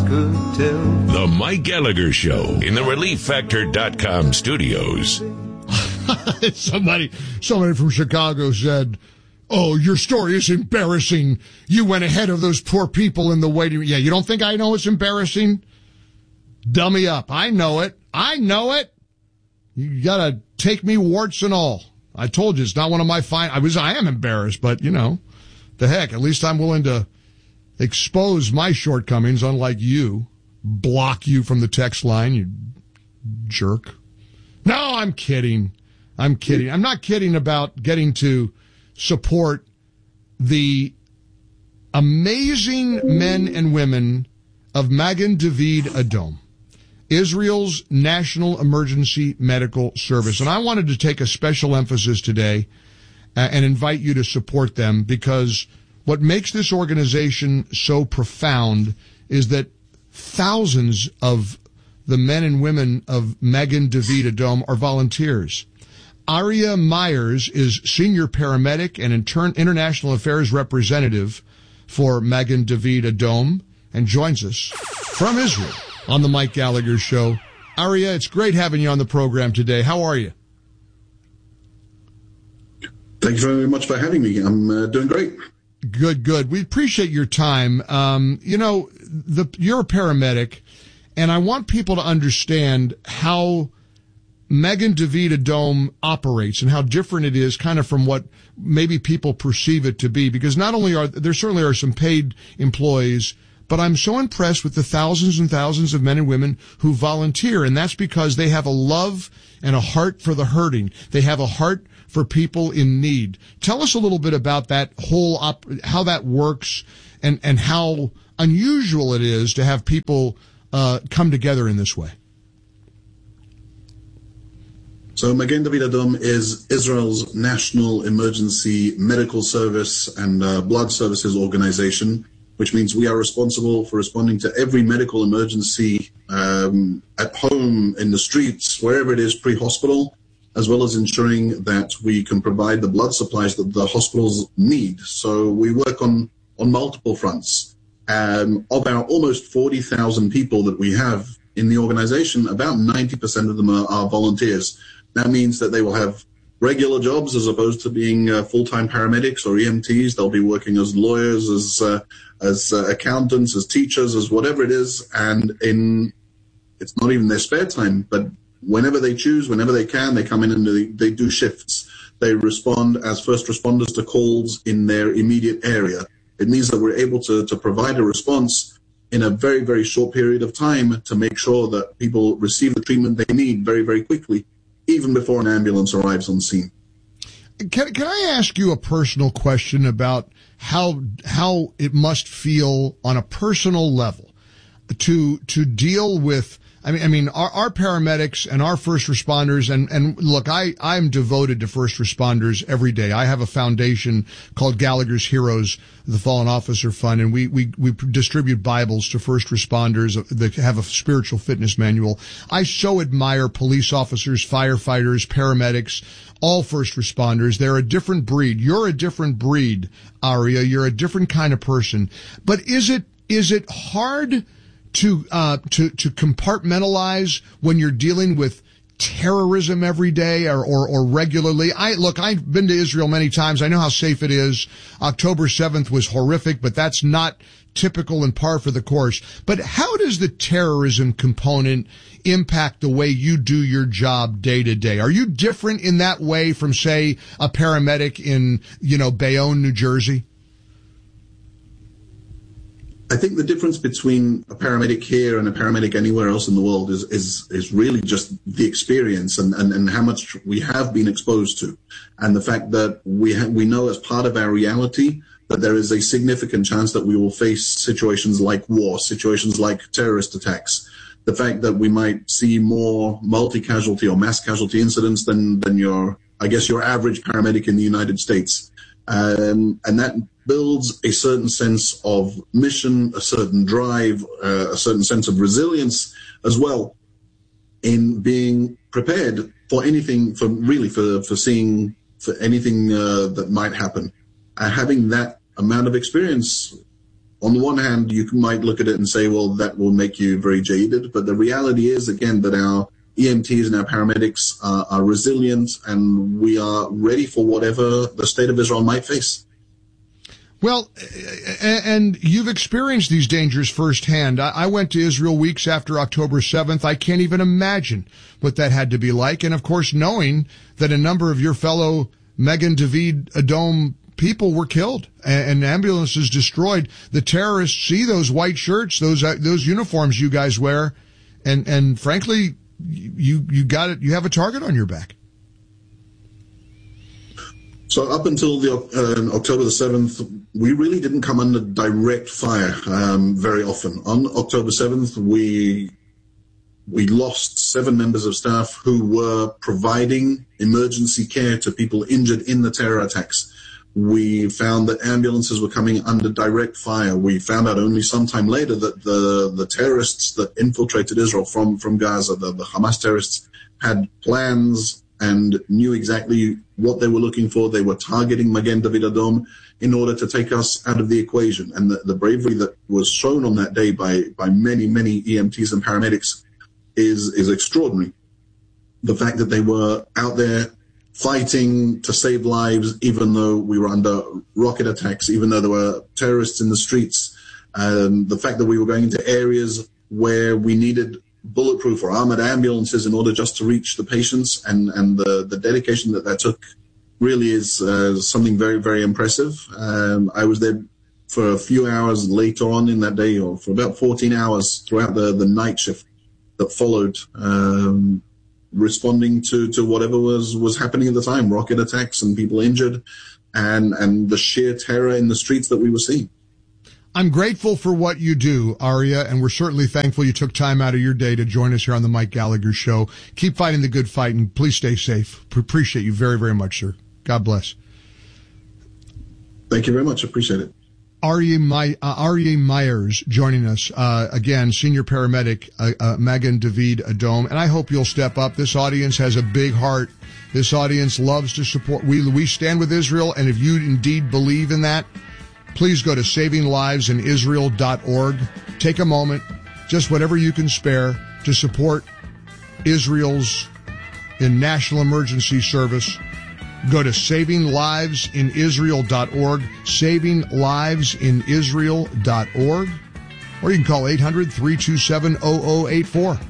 could tell. The Mike Gallagher Show in the ReliefFactor.com studios. Somebody from Chicago said, "Oh, your story is embarrassing. You went ahead of those poor people in the waiting room." Yeah, you don't think I know it's embarrassing? Dummy up. I know it. You gotta take me warts and all. I told you it's not one of my I am embarrassed, but the heck, at least I'm willing to expose my shortcomings, unlike you. Block you from the text line, you jerk. No, I'm kidding. I'm not kidding about getting to support the amazing men and women of Magen David Adom, Israel's National Emergency Medical Service. And I wanted to take a special emphasis today and invite you to support them, because what makes this organization so profound is that thousands of the men and women of Magen David Adom are volunteers. Aria Myers is senior paramedic and international affairs representative for Magen David Adom and joins us from Israel on the Mike Gallagher Show. Aria, it's great having you on the program today. How are you? Thank you very much for having me. I'm doing great. Good. We appreciate your time. You're a paramedic, and I want people to understand how Magen David Adom operates and how different it is kind of from what maybe people perceive it to be, because not only there certainly are some paid employees, but I'm so impressed with the thousands and thousands of men and women who volunteer, and that's because they have a love and a heart for the hurting. They have a heart for people in need. Tell us a little bit about that whole how that works and how unusual it is to have people come together in this way. So Magen David Adom is Israel's National Emergency Medical Service and Blood Services Organization, which means we are responsible for responding to every medical emergency at home, in the streets, wherever it is, pre-hospital, as well as ensuring that we can provide the blood supplies that the hospitals need. So we work on multiple fronts. Of our almost 40,000 people that we have in the organization, about 90% of them are volunteers. That means that they will have regular jobs as opposed to being full-time paramedics or EMTs. They'll be working as lawyers, as accountants, as teachers, as whatever it is. And it's not even their spare time, but whenever they choose, whenever they can, they come in and they do shifts. They respond as first responders to calls in their immediate area. It means that we're able to provide a response in a very, very short period of time to make sure that people receive the treatment they need very, very quickly, even before an ambulance arrives on scene. Can I ask you a personal question about how it must feel on a personal level to deal with? I mean, our paramedics and our first responders, and look, I'm devoted to first responders every day. I have a foundation called Gallagher's Heroes, the Fallen Officer Fund, and we distribute Bibles to first responders that have a spiritual fitness manual. I so admire police officers, firefighters, paramedics, all first responders. They're a different breed. You're a different breed, Aria. You're a different kind of person. But is it hard to compartmentalize when you're dealing with terrorism every day or regularly? I've been to Israel many times. I know how safe it is. October 7th was horrific, but that's not typical and par for the course. But how does the terrorism component impact the way you do your job day to day? Are you different in that way from, say, a paramedic in, Bayonne, New Jersey? I think the difference between a paramedic here and a paramedic anywhere else in the world is really just the experience and how much we have been exposed to, and the fact that we know as part of our reality that there is a significant chance that we will face situations like war, situations like terrorist attacks. The fact that we might see more multi-casualty or mass casualty incidents than your average paramedic in the United States. And that builds a certain sense of mission, a certain drive, a certain sense of resilience as well in being prepared for anything, for anything that might happen. Having that amount of experience on the one hand, you might look at it and say, well, that will make you very jaded. But the reality is, again, that our EMTs and our paramedics are resilient, and we are ready for whatever the state of Israel might face. Well, and you've experienced these dangers firsthand. I went to Israel weeks after October 7th. I can't even imagine what that had to be like. And, of course, knowing that a number of your fellow Magen David Adom people were killed and ambulances destroyed. The terrorists see those white shirts, those uniforms you guys wear, and frankly, you got it. You have a target on your back. So up until October the 7th, we really didn't come under direct fire very often. On October 7th, we lost 7 members of staff who were providing emergency care to people injured in the terror attacks. We found that ambulances were coming under direct fire. We found out only sometime later that the terrorists that infiltrated Israel from Gaza, the Hamas terrorists, had plans and knew exactly what they were looking for. They were targeting Magen David Adom in order to take us out of the equation. And the bravery that was shown on that day by many, many EMTs and paramedics is extraordinary. The fact that they were out there fighting to save lives, even though we were under rocket attacks, even though there were terrorists in the streets, the fact that we were going into areas where we needed bulletproof or armored ambulances in order just to reach the patients, and the dedication that took really is something very, very impressive. I was there for a few hours later on in that day, or for about 14 hours throughout the night shift that followed, responding to whatever was happening at the time, rocket attacks and people injured, and the sheer terror in the streets that we were seeing. I'm grateful for what you do, Aria, and we're certainly thankful you took time out of your day to join us here on the Mike Gallagher Show. Keep fighting the good fight, and please stay safe. Appreciate you very, very much, sir. God bless. Thank you very much. Appreciate it. Aryeh Myers joining us, again, senior paramedic, Magen David Adom. And I hope you'll step up. This audience has a big heart. This audience loves to support. We stand with Israel, and if you indeed believe in that, please go to savinglivesinisrael.org. Take a moment, just whatever you can spare, to support Israel's national emergency service. Go to savinglivesinisrael.org, savinglivesinisrael.org, or you can call 800-327-0084.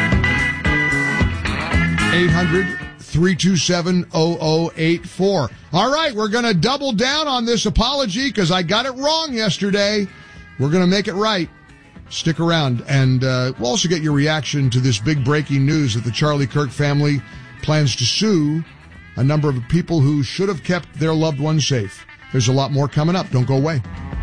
800-327-0084. All right, we're going to double down on this apology because I got it wrong yesterday. We're going to make it right. Stick around, and we'll also get your reaction to this big breaking news that the Charlie Kirk family plans to sue a number of people who should have kept their loved ones safe. There's a lot more coming up. Don't go away.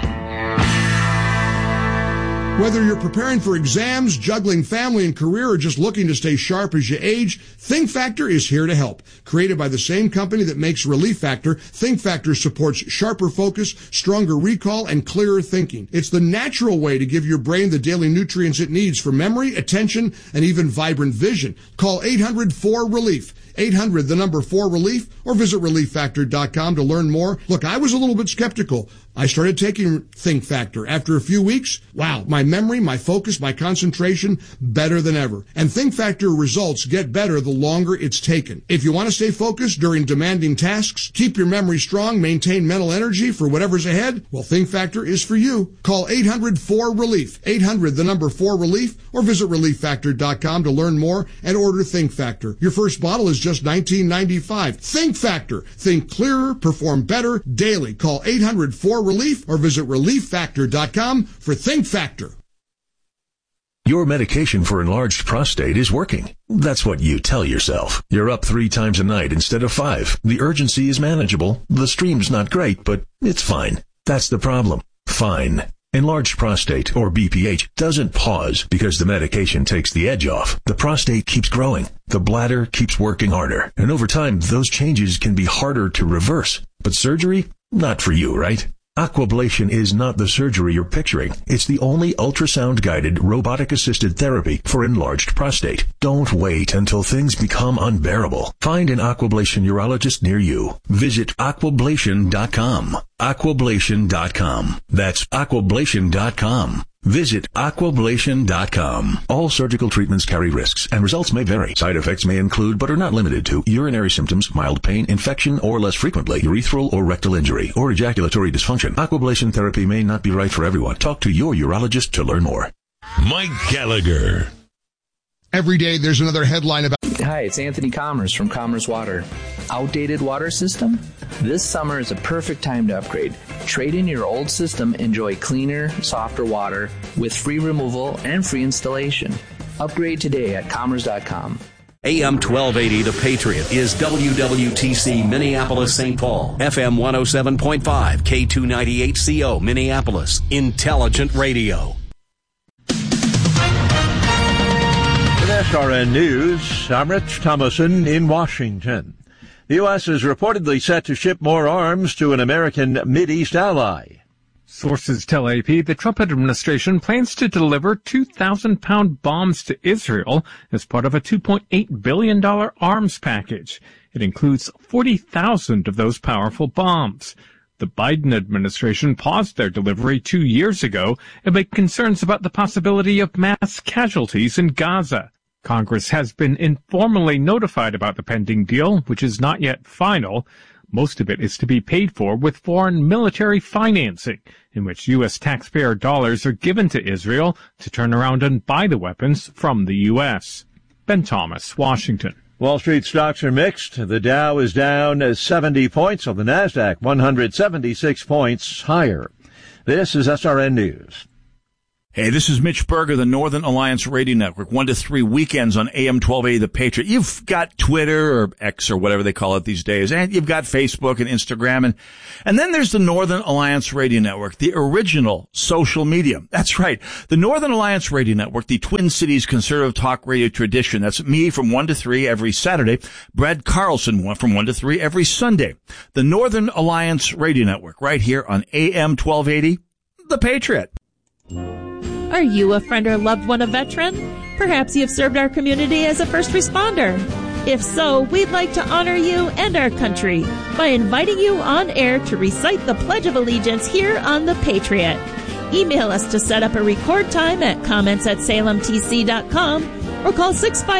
Whether you're preparing for exams, juggling family and career, or just looking to stay sharp as you age, Think Factor is here to help. Created by the same company that makes Relief Factor, Think Factor supports sharper focus, stronger recall, and clearer thinking. It's the natural way to give your brain the daily nutrients it needs for memory, attention, and even vibrant vision. Call 800-4RELIEF. 800-4RELIEF, or visit ReliefFactor.com to learn more. Look, I was a little bit skeptical. I started taking Think Factor. After a few weeks, wow, my memory, my focus, my concentration, better than ever. And Think Factor results get better the longer it's taken. If you want to stay focused during demanding tasks, keep your memory strong, maintain mental energy for whatever's ahead, well, Think Factor is for you. Call 800-4RELIEF, 800-4RELIEF, or visit ReliefFactor.com to learn more and order Think Factor. Your first bottle is just $19.95. Think Factor. Think clearer, perform better daily. Call 800-4RELIEF or visit ReliefFactor.com for Think Factor. Your medication for enlarged prostate is working. That's what you tell yourself. You're up 3 times a night instead of 5. The urgency is manageable. The stream's not great, but it's fine. That's the problem. Fine. Enlarged prostate, or BPH, doesn't pause because the medication takes the edge off. The prostate keeps growing. The bladder keeps working harder. And over time, those changes can be harder to reverse. But surgery? Not for you, right? Aquablation is not the surgery you're picturing. It's the only ultrasound-guided, robotic-assisted therapy for enlarged prostate. Don't wait until things become unbearable. Find an Aquablation urologist near you. Visit aquablation.com. Aquablation.com. That's aquablation.com. Visit aquablation.com. All surgical treatments carry risks, and results may vary. Side effects may include, but are not limited to, urinary symptoms, mild pain, infection, or less frequently, urethral or rectal injury, or ejaculatory dysfunction. Aquablation therapy may not be right for everyone. Talk to your urologist to learn more. Mike Gallagher. Every day there's another headline about... Hi, it's Anthony Commerce from Commerce Water. Outdated water system? This summer is a perfect time to upgrade. Trade in your old system, enjoy cleaner, softer water with free removal and free installation. Upgrade today at commerce.com. AM 1280, The Patriot, is WWTC Minneapolis, St. Paul. FM 107.5, K298CO, Minneapolis. Intelligent radio. With SRN News, I'm Rich Thomason in Washington. The U.S. is reportedly set to ship more arms to an American Mideast ally. Sources tell AP the Trump administration plans to deliver 2,000-pound bombs to Israel as part of a $2.8 billion arms package. It includes 40,000 of those powerful bombs. The Biden administration paused their delivery 2 years ago amid concerns about the possibility of mass casualties in Gaza. Congress has been informally notified about the pending deal, which is not yet final. Most of it is to be paid for with foreign military financing, in which U.S. taxpayer dollars are given to Israel to turn around and buy the weapons from the U.S. Ben Thomas, Washington. Wall Street stocks are mixed. The Dow is down 70 points on the NASDAQ, 176 points higher. This is SRN News. Hey, this is Mitch Berger, the Northern Alliance Radio Network, 1 to 3 weekends on AM 1280, The Patriot. You've got Twitter or X or whatever they call it these days, and you've got Facebook and Instagram, and then there's the Northern Alliance Radio Network, the original social media. That's right, the Northern Alliance Radio Network, the Twin Cities conservative talk radio tradition. That's me from 1 to 3 every Saturday, Brad Carlson from 1 to 3 every Sunday. The Northern Alliance Radio Network, right here on AM 1280, The Patriot. Are you a friend or loved one a veteran? Perhaps you have served our community as a first responder. If so, we'd like to honor you and our country by inviting you on air to recite the Pledge of Allegiance here on The Patriot. Email us to set up a record time at comments@salemtc.com or call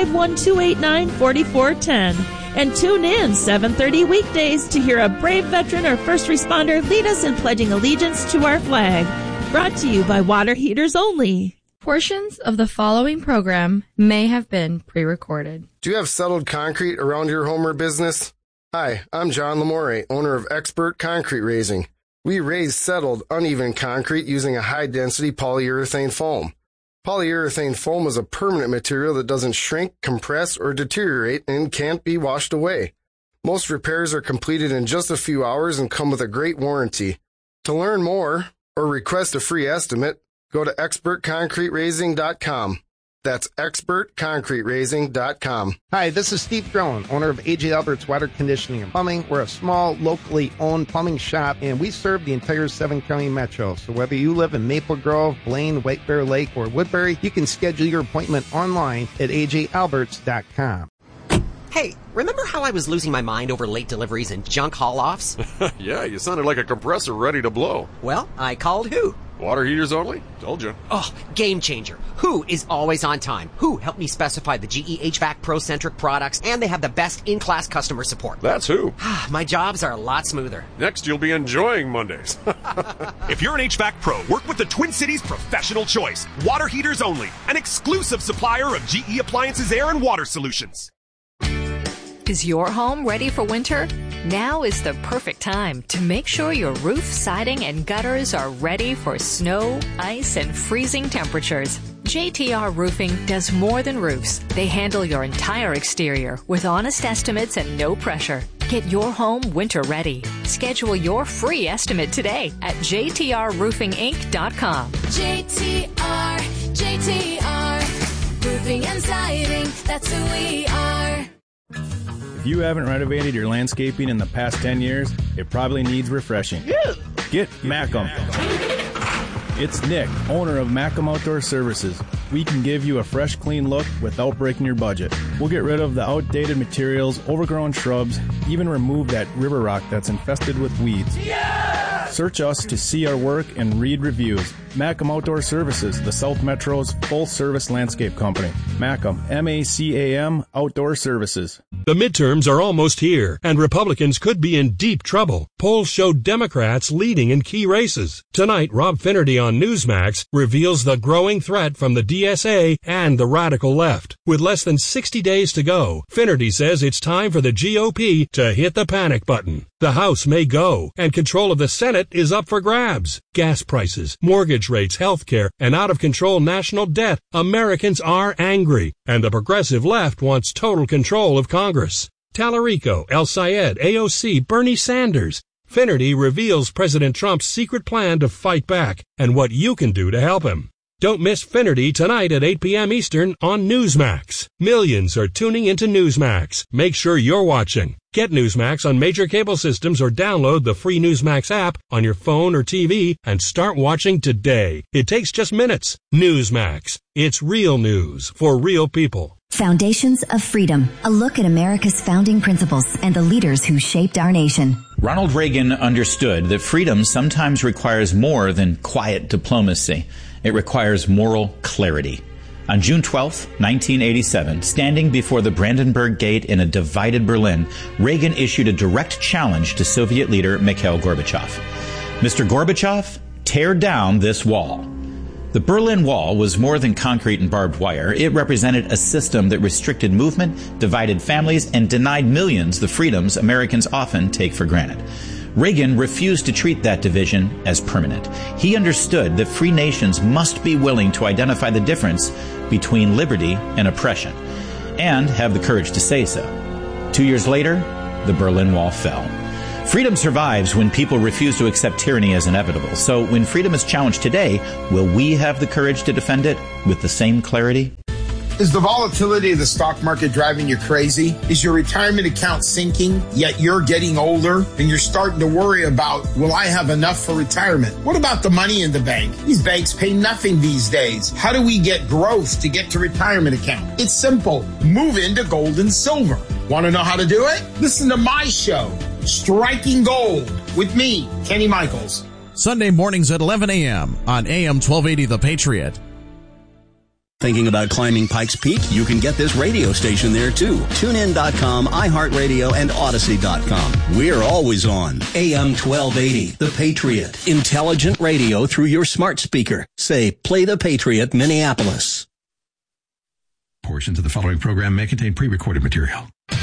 651-289-4410. And tune in 7:30 weekdays to hear a brave veteran or first responder lead us in pledging allegiance to our flag. Brought to you by Water Heaters Only. Portions of the following program may have been pre-recorded. Do you have settled concrete around your home or business? Hi, I'm John Lamore, owner of Expert Concrete Raising. We raise settled, uneven concrete using a high-density polyurethane foam. Polyurethane foam is a permanent material that doesn't shrink, compress, or deteriorate and can't be washed away. Most repairs are completed in just a few hours and come with a great warranty. To learn more or request a free estimate, go to expertconcreteraising.com. That's expertconcreteraising.com. Hi, this is Steve Drone, owner of A.J. Albert's Water Conditioning and Plumbing. We're a small, locally owned plumbing shop, and we serve the entire 7-county metro. So whether you live in Maple Grove, Blaine, White Bear Lake, or Woodbury, you can schedule your appointment online at ajalberts.com. Hey, remember how I was losing my mind over late deliveries and junk haul-offs? Yeah, you sounded like a compressor ready to blow. Well, I called who? Water Heaters Only? Told you. Oh, game changer. Who is always on time? Who helped me specify the GE HVAC Pro-centric products, and they have the best in-class customer support. That's who. My jobs are a lot smoother. Next, you'll be enjoying Mondays. If you're an HVAC pro, work with the Twin Cities Professional Choice. Water Heaters Only, an exclusive supplier of GE Appliances Air and Water Solutions. Is your home ready for winter? Now is the perfect time to make sure your roof, siding, and gutters are ready for snow, ice, and freezing temperatures. JTR Roofing does more than roofs. They handle your entire exterior with honest estimates and no pressure. Get your home winter ready. Schedule your free estimate today at jtrroofinginc.com. JTR, Roofing and Siding, that's who we are. If you haven't renovated your landscaping in the past 10 years, it probably needs refreshing. Get Mackem. It's Nick, owner of Mackem Outdoor Services. We can give you a fresh, clean look without breaking your budget. We'll get rid of the outdated materials, overgrown shrubs, even remove that river rock that's infested with weeds. Yeah! Search us to see our work and read reviews. Mackem Outdoor Services, the South Metro's full-service landscape company. Mackem, M-A-C-A-M, Outdoor Services. The midterms are almost here, and Republicans could be in deep trouble. Polls show Democrats leading in key races. Tonight, Rob Finnerty on Newsmax reveals the growing threat from the DSA and the radical left. With less than 60 days to go, Finnerty says it's time for the GOP to hit the panic button. The House may go, and control of the Senate is up for grabs. Gas prices, mortgage rates, health care, and out-of-control national debt. Americans are angry, and the progressive left wants total control of Congress. Tallarico, El Sayed, AOC, Bernie Sanders. Finnerty reveals President Trump's secret plan to fight back and what you can do to help him. Don't miss Finnerty tonight at 8 p.m. Eastern on Newsmax. Millions are tuning into Newsmax. Make sure you're watching. Get Newsmax on major cable systems or download the free Newsmax app on your phone or TV and start watching today. It takes just minutes. Newsmax. It's real news for real people. Foundations of Freedom, a look at America's founding principles and the leaders who shaped our nation. Ronald Reagan understood that freedom sometimes requires more than quiet diplomacy. It requires moral clarity. On June 12, 1987, standing before the Brandenburg Gate in a divided Berlin, Reagan issued a direct challenge to Soviet leader Mikhail Gorbachev. Mr. Gorbachev, tear down this wall. The Berlin Wall was more than concrete and barbed wire. It represented a system that restricted movement, divided families, and denied millions the freedoms Americans often take for granted. Reagan refused to treat that division as permanent. He understood that free nations must be willing to identify the difference between liberty and oppression, and have the courage to say so. 2 years later, the Berlin Wall fell. Freedom survives when people refuse to accept tyranny as inevitable. So when freedom is challenged today, will we have the courage to defend it with the same clarity? Is the volatility of the stock market driving you crazy? Is your retirement account sinking, yet you're getting older and you're starting to worry about, will I have enough for retirement? What about the money in the bank? These banks pay nothing these days. How do we get growth to get to retirement account? It's simple. Move into gold and silver. Want to know how to do it? Listen to my show, Striking Gold, with me, Kenny Michaels. Sunday mornings at 11 a.m. on AM 1280 The Patriot. Thinking about climbing Pikes Peak? You can get this radio station there too. TuneIn.com, iHeartRadio, and Odyssey.com. We're always on. AM 1280, The Patriot. Intelligent radio through your smart speaker. Say, play The Patriot, Minneapolis. Portions of the following program may contain pre-recorded material.